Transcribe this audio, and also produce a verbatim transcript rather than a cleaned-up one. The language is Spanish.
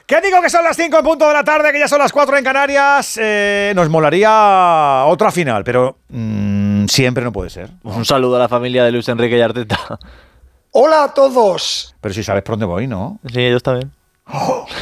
¿Qué digo que son las cinco en punto de la tarde, que ya son las cuatro en Canarias? Eh, nos molaría otra final, pero mmm, siempre no puede ser, ¿no? Un saludo a la familia de Luis Enrique y Arteta. Hola a todos. Pero si sabes por dónde voy, ¿no? Sí, ellos también. ¡Oh!